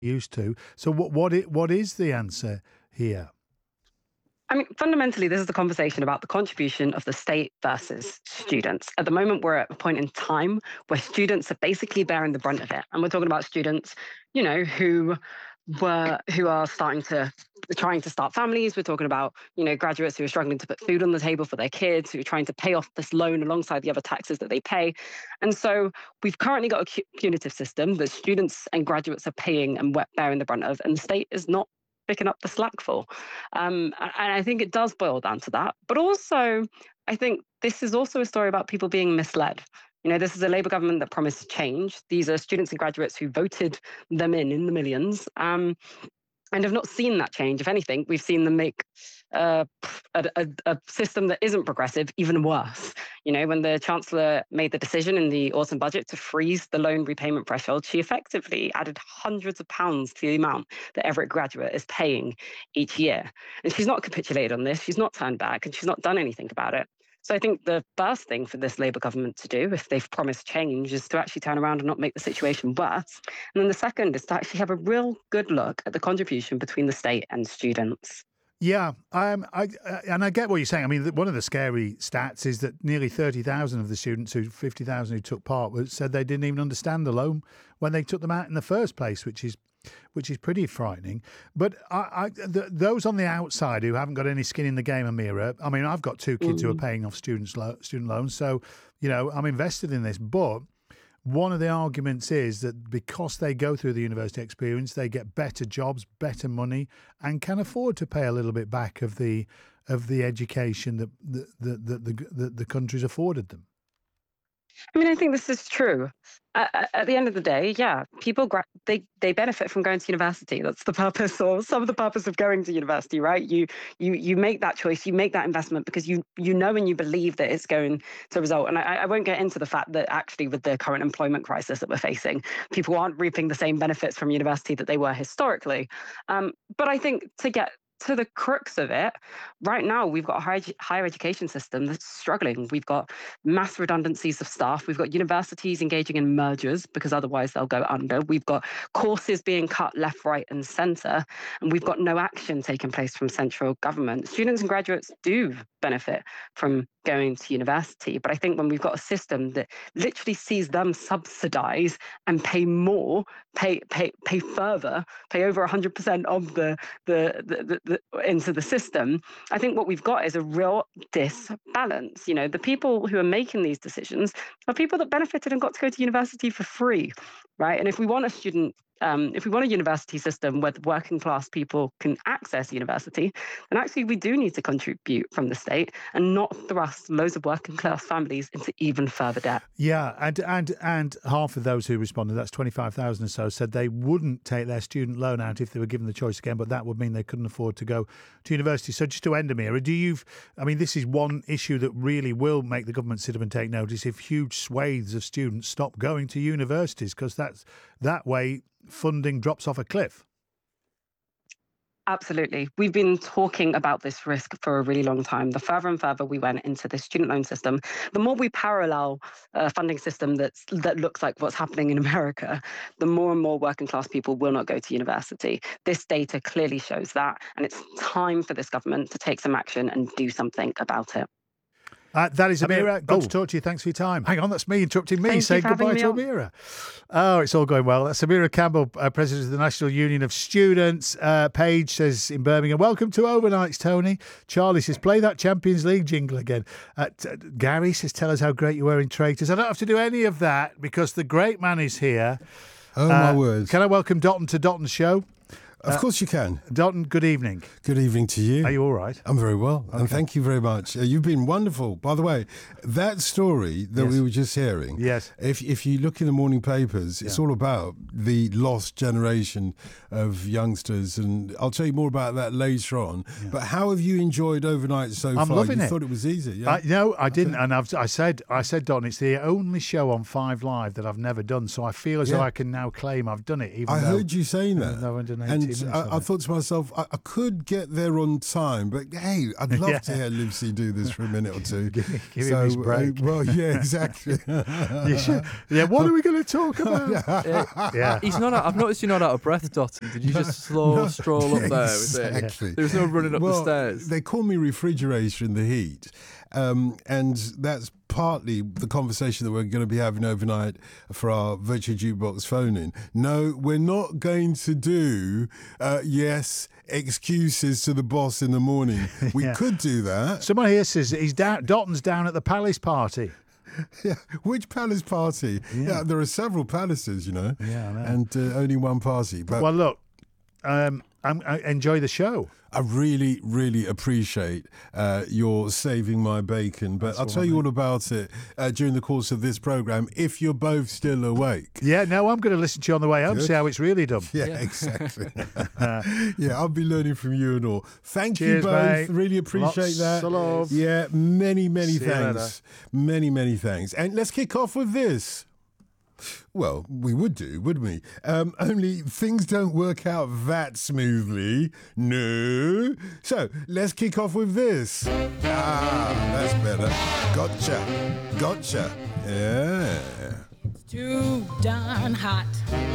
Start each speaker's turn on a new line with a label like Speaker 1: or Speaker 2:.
Speaker 1: used to. So what is the answer here?
Speaker 2: I mean, fundamentally, this is a conversation about the contribution of the state versus students. At the moment, we're at a point in time where students are basically bearing the brunt of it. And we're talking about students, who are trying to start families. We're talking about, graduates who are struggling to put food on the table for their kids, who are trying to pay off this loan alongside the other taxes that they pay. And so we've currently got a punitive system that students and graduates are paying and bearing the brunt of, and the state is not picking up the slack for. And I think it does boil down to that. But also, I think this is also a story about people being misled. This is a Labour government that promised change. These are students and graduates who voted them in the millions, and have not seen that change. If anything, we've seen them make a system that isn't progressive even worse. When the Chancellor made the decision in the autumn budget to freeze the loan repayment threshold, she effectively added hundreds of pounds to the amount that every graduate is paying each year. And she's not capitulated on this. She's not turned back, and she's not done anything about it. So I think the first thing for this Labour government to do, if they've promised change, is to actually turn around and not make the situation worse. And then the second is to actually have a real good look at the contribution between the state and students.
Speaker 1: Yeah, I get what you're saying. I mean, one of the scary stats is that nearly 30,000 of the students, 50,000 who took part, said they didn't even understand the loan when they took them out in the first place, which is pretty frightening. But those on the outside who haven't got any skin in the game, Amira, I mean, I've got two kids who are paying off student loans, so I'm invested in this. But one of the arguments is that because they go through the university experience, they get better jobs, better money, and can afford to pay a little bit back of the education that the country's afforded them.
Speaker 2: I mean, I think this is true. At the end of the day, yeah, people they benefit from going to university. That's the purpose, or some of the purpose of going to university, right? You make that choice, you make that investment because you know and you believe that it's going to result. And I won't get into the fact that actually with the current employment crisis that we're facing, people aren't reaping the same benefits from university that they were historically. But I think to get to the crux of it, right now we've got a higher education system that's struggling. We've got mass redundancies of staff. We've got universities engaging in mergers because otherwise they'll go under. We've got courses being cut left, right, and centre, and we've got no action taking place from central government. Students and graduates do benefit from going to university, but I think when we've got a system that literally sees them subsidise and pay more, pay further, pay over 100% of the into the system, I think what we've got is a real disbalance. The people who are making these decisions are people that benefited and got to go to university for free, right? And if we want a university system where the working class people can access university, then actually we do need to contribute from the state and not thrust loads of working class families into even further debt.
Speaker 1: Yeah, and half of those who responded, that's 25,000 or so, said they wouldn't take their student loan out if they were given the choice again, but that would mean they couldn't afford to go to university. So just to end, Amira, this is one issue that really will make the government sit up and take notice if huge swathes of students stop going to universities, because that way funding drops off a cliff.
Speaker 2: Absolutely. We've been talking about this risk for a really long time. The further and further we went into the student loan system, the more we parallel a funding system that looks like what's happening in America, the more and more working class people will not go to university. This data clearly shows that, and it's time for this government to take some action and do something about it.
Speaker 1: That is Amira. Good to talk to you. Thanks for your time. Hang on, that's me interrupting me. Saying goodbye to Amira. Oh, it's all going well. That's Amira Campbell, President of the National Union of Students. Paige says in Birmingham, welcome to Overnights, Tony. Charlie says, play that Champions League jingle again. Gary says, tell us how great you were in Traitors. I don't have to do any of that because the great man is here.
Speaker 3: Oh, my word.
Speaker 1: Can I welcome Dotun to Dotun's show?
Speaker 3: Of course you can.
Speaker 1: Dotun, good evening.
Speaker 3: Good evening to you.
Speaker 1: Are you all right?
Speaker 3: I'm very well, and thank you very much. You've been wonderful. By the way, that story that we were just hearing,
Speaker 1: yes.
Speaker 3: If you look in the morning papers, it's all about the lost generation of youngsters, and I'll tell you more about that later on. Yeah. But how have you enjoyed Overnight so far?
Speaker 1: I'm loving it.
Speaker 3: You thought it was easy, yeah?
Speaker 1: No, I didn't, and I said, Dotun, it's the only show on 5 Live that I've never done, so I feel as though I can now claim I've done it.
Speaker 3: I heard you saying that.
Speaker 1: No,
Speaker 3: and
Speaker 1: minutes
Speaker 3: I
Speaker 1: of it.
Speaker 3: thought to myself, I could get there on time, but hey, I'd love to hear Livesey do this for a minute or two.
Speaker 1: Give him his break.
Speaker 3: Well, yeah, exactly.
Speaker 1: You should- yeah, what are we going to talk about? Yeah.
Speaker 4: He's not. I've noticed you're not out of breath, Dotty. Did you just stroll up there? With it?
Speaker 3: Exactly.
Speaker 4: There's no running up the stairs.
Speaker 3: They call me refrigerator in the heat, and that's partly the conversation that we're going to be having overnight for our Virtual Jukebox phone-in. No, we're not going to do, excuses to the boss in the morning. We could do that.
Speaker 1: Someone here says he's down. Dotton's down at the Palace party.
Speaker 3: Yeah, which palace party? Yeah, there are several palaces, you know.
Speaker 1: Yeah, I know.
Speaker 3: And only one party. But
Speaker 1: Well, look, I enjoy the show.
Speaker 3: I really, really appreciate your saving my bacon. But I'll tell you all about it during the course of this programme if you're both still awake.
Speaker 1: Yeah, no, I'm going to listen to you on the way home, see how it's really done.
Speaker 3: Yeah, exactly. Yeah, I'll be learning from you and all. Thank
Speaker 1: Cheers,
Speaker 3: you both.
Speaker 1: mate.
Speaker 3: Really appreciate
Speaker 1: Lots
Speaker 3: that.
Speaker 1: of love.
Speaker 3: Yeah, many, many
Speaker 1: See you
Speaker 3: thanks. Many, many thanks. And let's kick off with this. Well, we would do, wouldn't we? Only things don't work out that smoothly. No. So let's kick off with this. That's better. Gotcha. Yeah.
Speaker 5: Too darn hot.